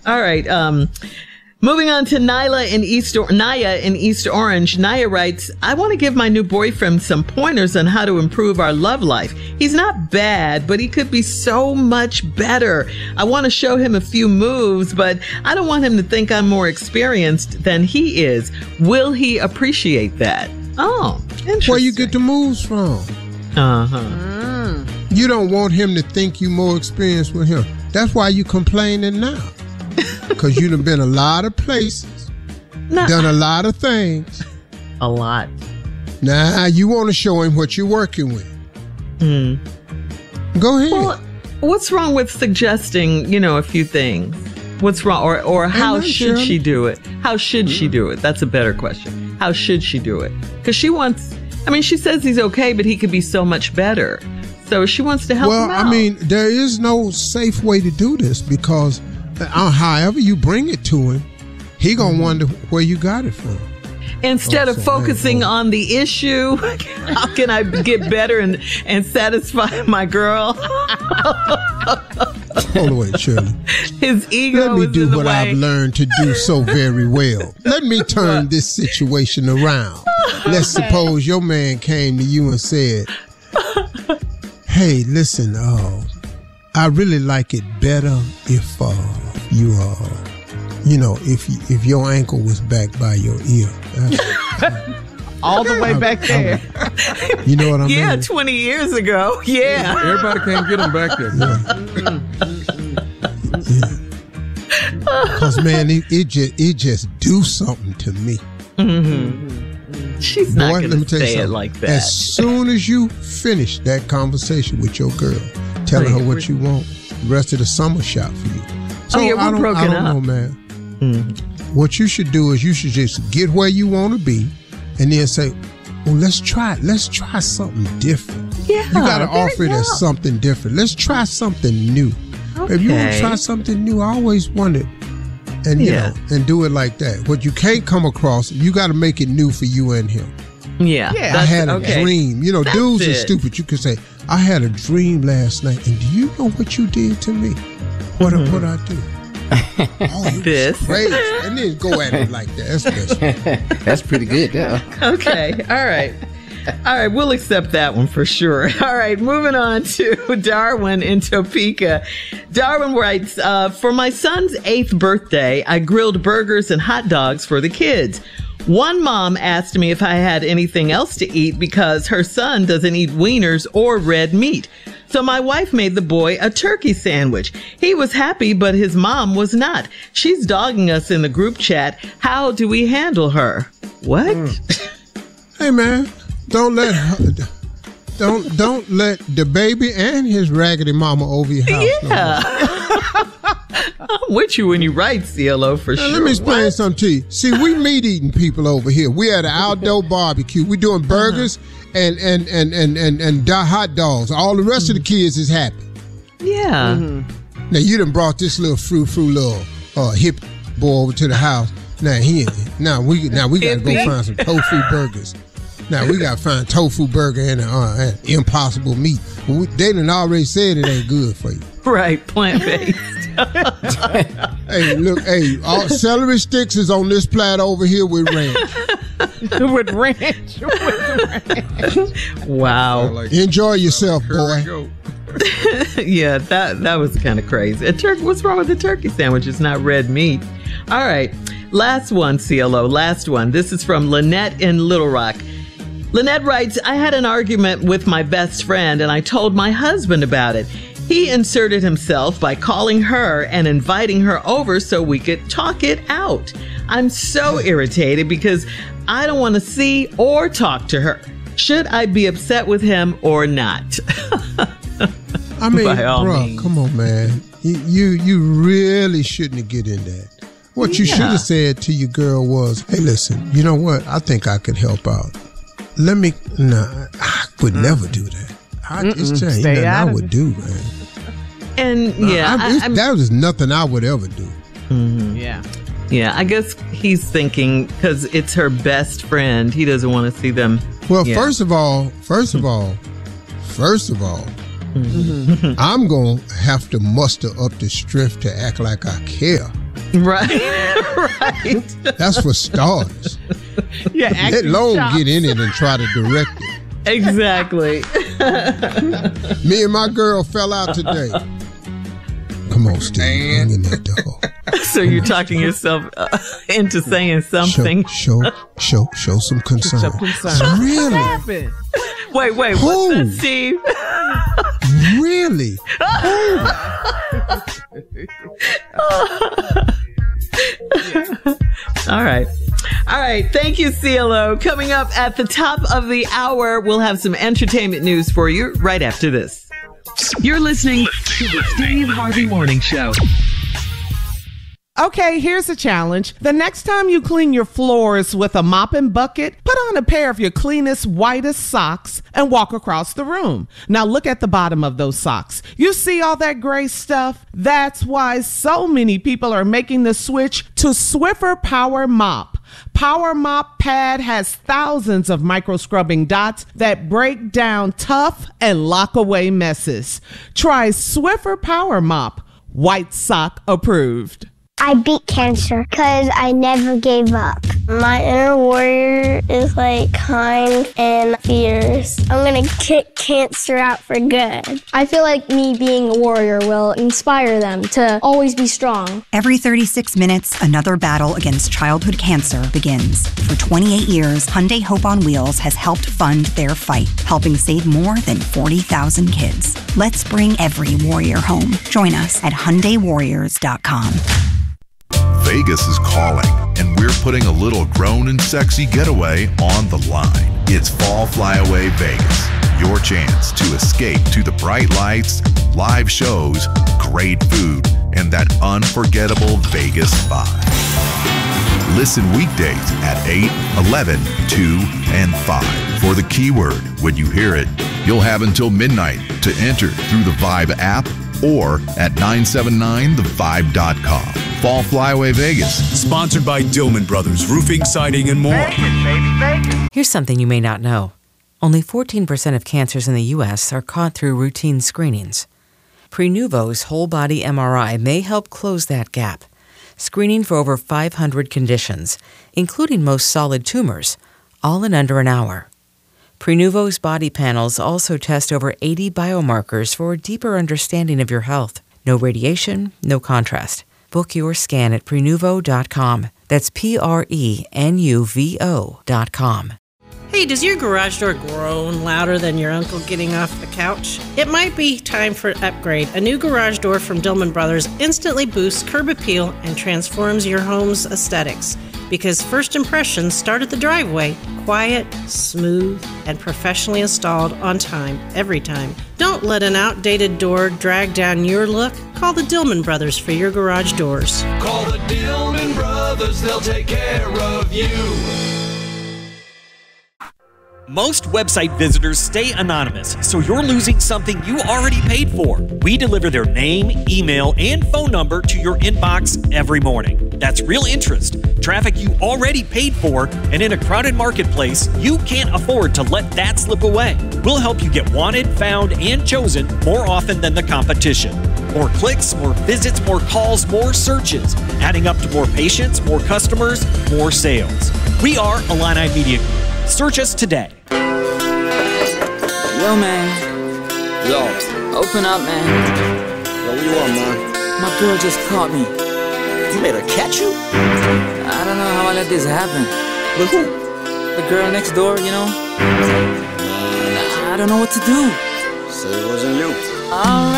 All right. Moving on to Naya in East Orange. Naya writes, I want to give my new boyfriend some pointers on how to improve our love life. He's not bad, but he could be so much better. I want to show him a few moves, but I don't want him to think I'm more experienced than he is. Will he appreciate that? Oh, interesting. Where you get the moves from? You don't want him to think you more experienced with him. That's why you complaining now. Because you done been a lot of places, done a lot of things. A lot. Now you want to show him what you're working with. Go ahead. Well, what's wrong with suggesting, a few things? What's wrong? Or how should she do it? How should she do it? That's a better question. How should she do it? Because she says he's okay, but he could be so much better. So she wants to help him out. Well, there is no safe way to do this because however you bring it to him, he gonna wonder where you got it from. Instead of focusing on the issue, how can I get better and satisfy my girl? Hold on, Shirley. His ego. Let me do what I've learned to do so very well. Let me turn this situation around. Let's suppose your man came to you and said, hey, listen, I really like it better if if your ankle was back by your ear. All the way back there. You know what I mean? Yeah, 20 years ago. Yeah. Everybody can't get them back there. Because, man, it just do something to me. She's not going to say it like that. As soon as you finish that conversation with your girl, telling her what you want, the rest of the summer shot for you. So we're broken up. I don't know, man. What you should do is you should just get where you want to be and then say, well, let's try it. Let's try something different. Yeah, you got to offer it as something different. Let's try something new. Okay. If you want to try something new, I always wondered. And, and do it like that. What you can't come across, you got to make it new for you and him. Yeah. I had a dream. Dudes are stupid. You could say, I had a dream last night. And do you know what you did to me? What I do? This. Crazy. And then go at it like that. That's pretty good. Yeah. Okay. All right. We'll accept that one for sure. All right. Moving on to Darwin in Topeka. Darwin writes, for my son's 8th birthday, I grilled burgers and hot dogs for the kids. One mom asked me if I had anything else to eat because her son doesn't eat wieners or red meat. So my wife made the boy a turkey sandwich. He was happy, but his mom was not. She's dogging us in the group chat. How do we handle her? What? Hey, man, don't let the baby and his raggedy mama over your house. Yeah. I'm with you when you write, CLO, for sure. Let me explain something to you. See, we meat-eating people over here. We at an outdoor barbecue. We doing burgers and hot dogs. All the rest of the kids is happy. Yeah. Now, you done brought this little little hip boy over to the house. Now we got to go find some tofu burgers. Now, we got to find tofu burger and Impossible meat. They done already said it ain't good for you. Right, plant-based. Hey, look, all celery sticks is on this platter over here with ranch. With ranch. Wow. Enjoy yourself, boy. Yeah, that was kind of crazy. What's wrong with the turkey sandwich? It's not red meat. All right. Last one, CLO. Last one. This is from Lynette in Little Rock. Lynette writes, I had an argument with my best friend and I told my husband about it. He inserted himself by calling her and inviting her over so we could talk it out. I'm so irritated because I don't want to see or talk to her. Should I be upset with him or not? I mean, bro, come on, man. You really shouldn't get in that. What you should have said to your girl was, hey, listen, you know what? I think I could help out. I would never do that. It's just nothing I would do, man. And that was nothing I would ever do. Mm-hmm. Yeah, I guess he's thinking because it's her best friend, he doesn't want to see them. Well, first of all, I'm going to have to muster up the strength to act like I care. Right. Right. That's for stars. Yeah, Let Long get in it and try to direct it. Exactly. Me and my girl fell out today. Come on, Steve. Hang in that dog. So you're talking yourself into saying something. Show some concern. Some concern. Really? What happened? Wait, what's that, Steve? Really? All right. Thank you, CLO. Coming up at the top of the hour, we'll have some entertainment news for you right after this. You're listening to the Steve Harvey Morning Show. Okay, here's a challenge. The next time you clean your floors with a mop and bucket, put on a pair of your cleanest, whitest socks and walk across the room. Now look at the bottom of those socks. You see all that gray stuff? That's why so many people are making the switch to Swiffer Power Mop. Power Mop Pad has thousands of micro scrubbing dots that break down tough and lock away messes. Try Swiffer Power Mop. White sock approved. I beat cancer because I never gave up. My inner warrior is like kind and fierce. I'm going to kick cancer out for good. I feel like me being a warrior will inspire them to always be strong. Every 36 minutes, another battle against childhood cancer begins. For 28 years, Hyundai Hope on Wheels has helped fund their fight, helping save more than 40,000 kids. Let's bring every warrior home. Join us at HyundaiWarriors.com. Vegas is calling, and we're putting a little grown and sexy getaway on the line. It's Fall Flyaway Vegas, your chance to escape to the bright lights, live shows, great food, and that unforgettable Vegas vibe. Listen weekdays at 8, 11, 2, and 5 for the keyword. When you hear it, you'll have until midnight to enter through the Vibe app or at 979thevibe.com. Fall Flyaway Vegas. Sponsored by Dillman Brothers Roofing, Siding, and more. Vegas, baby, Vegas. Here's something you may not know. Only 14% of cancers in the U.S. are caught through routine screenings. Prenuvo's whole body MRI may help close that gap, screening for over 500 conditions, including most solid tumors, all in under an hour. Prenuvo's body panels also test over 80 biomarkers for a deeper understanding of your health. No radiation, no contrast. Book your scan at Prenuvo.com. That's Prenuvo.com. Hey, does your garage door groan louder than your uncle getting off the couch? It might be time for an upgrade. A new garage door from Dillman Brothers instantly boosts curb appeal and transforms your home's aesthetics. Because first impressions start at the driveway. Quiet, smooth, and professionally installed on time, every time. Don't let an outdated door drag down your look. Call the Dillman Brothers for your garage doors. Call the Dillman Brothers, they'll take care of you. Most website visitors stay anonymous, so you're losing something you already paid for. We deliver their name, email, and phone number to your inbox every morning. That's real interest, traffic you already paid for, and in a crowded marketplace, you can't afford to let that slip away. We'll help you get wanted, found, and chosen more often than the competition. More clicks, more visits, more calls, more searches, adding up to more patients, more customers, more sales. We are Illini Media Group. Search us today. Yo, man. Yo. Open up, man. Yo, what you want, man? My girl just caught me. You made her catch you? I don't know how I let this happen. But who? The girl next door, you know? I don't know what to do. So it wasn't you. Alright.